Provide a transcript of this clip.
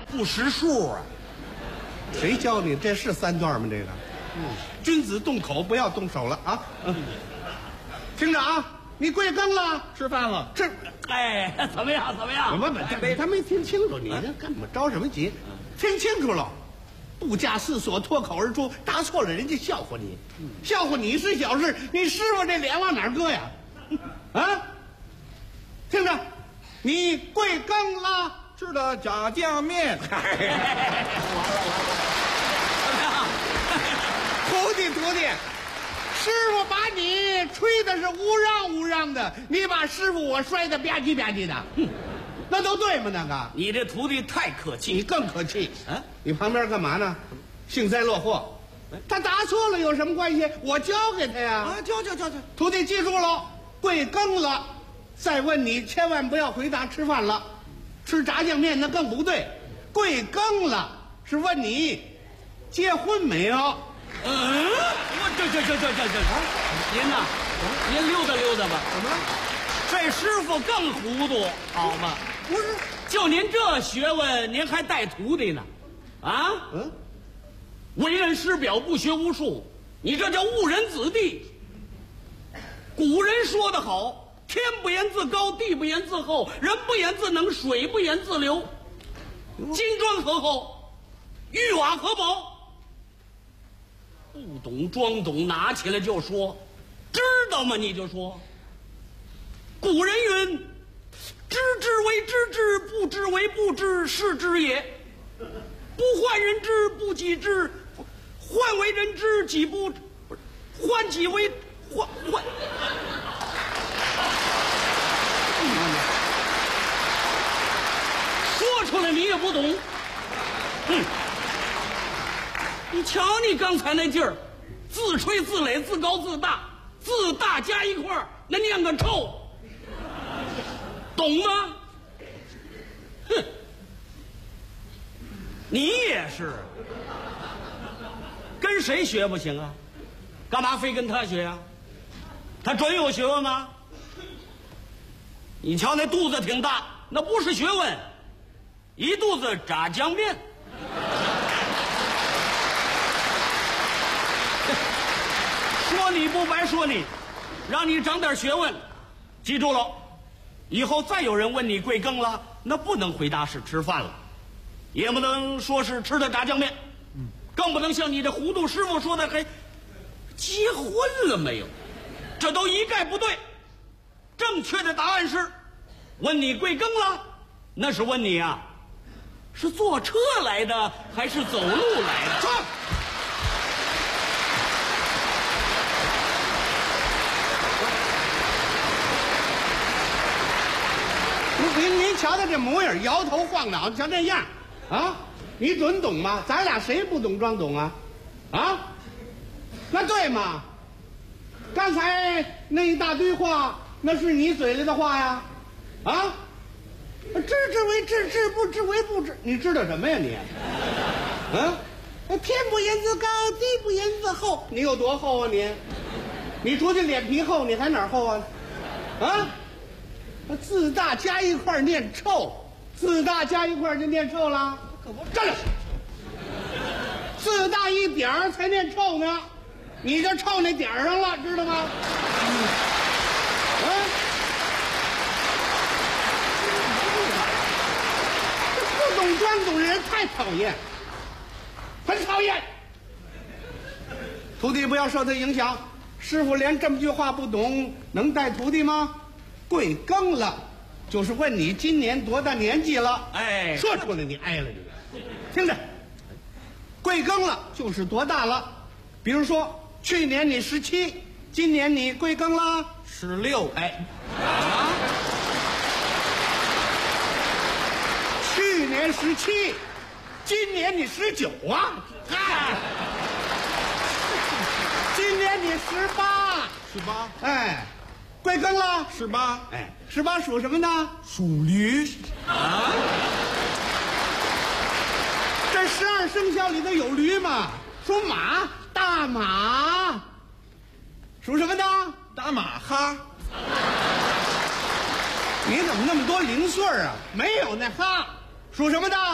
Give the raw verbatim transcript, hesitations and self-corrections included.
不识数啊！ 谁教你？这是三段吗？这个，嗯，君子动口，不要动手了啊！嗯，听着啊，你贵庚了？ 吃饭了。 这， 哎，怎么样？怎么样？ 不不不，这他没听清楚，你这干嘛着什么急？听清楚了，不假思索，脱口而出，答错了人家笑话你，笑话你是小事，你师傅这脸往哪儿搁呀？啊，听着，你贵庚了？ 吃的炸酱面。 完了完了！ 徒弟徒弟，师傅把你吹的是乌嚷乌嚷的，你把师傅我摔得吧唧吧唧的，那都对吗？那个你这徒弟太客气， 你更可气。 啊！ 你旁边干嘛呢？幸灾乐祸。他答错了有什么关系？我教给他呀。 啊，教教教教！ 徒弟记住了，贵庚了，再问你千万不要回答吃饭了，吃炸酱面那更不对。贵庚了是问你结婚没有？ 嗯，我这这这这这这，您呐，您溜达溜达吧。 怎么了？ 这师傅更糊涂，好吗？ 不是， 就您这学问，您还带徒弟呢？啊？ 嗯， 为人师表，不学无术，你这叫误人子弟。古人说得好，天不言自高，地不言自厚，人不言自能，水不言自流。金砖何厚，玉瓦何薄？不懂装懂，拿起来就说，知道吗？你就说。古人云：知之为知之，不知为不知，是知也。不患人之，不己知；患为人知，己不患己为患患。说出来你也不懂。嗯，你瞧你刚才那劲儿，自吹自擂，自高自大，自大加一块儿，那念个臭，懂吗？哼，你也是，跟谁学不行啊？干嘛非跟他学啊？他准有学问吗？你瞧那肚子挺大，那不是学问，一肚子炸酱面。说你不白说你，让你长点学问。记住了，以后再有人问你贵庚了，那不能回答是吃饭了，也不能说是吃的炸酱面，嗯，更不能像你这糊涂师傅说的还结婚了没有，这都一概不对。正确的答案是，问你贵庚了，那是问你啊，是坐车来的还是走路来的？ 错。您您瞧他这模样，摇头晃脑，瞧这样，啊，你准懂吗？咱俩谁不懂装懂啊？啊，那对吗？刚才那一大堆话，那是你嘴里的话呀？啊，知之为知之，不知为不知，你知道什么呀你？啊，天不言自高，地不言自厚，你有多厚啊你？你除去脸皮厚，你还哪儿厚啊？啊？自大加一块念臭，自大加一块就念臭了。可不站着，自大一点儿才念臭呢，你就臭那点儿上了，知道吗？嗯，这不懂装懂的人太讨厌，很讨厌。徒弟不要受他影响，师傅连这么句话不懂，能带徒弟吗？贵庚了，就是问你今年多大年纪了。 哎， 说出来你挨了你。听着，贵庚了就是多大了。比如说，去年你十七，今年你贵庚了？ 十六。 哎，啊，去年十七，今年你十九啊？嗨，今年你十八。 十八。 哎。贵庚了？ 十八。 哎，十八属什么呢？ 属驴。 啊！这十二生肖里头有驴吗？属马，大马。属什么的？ 大马哈。 你怎么那么多零碎啊？没有那哈。属什么的？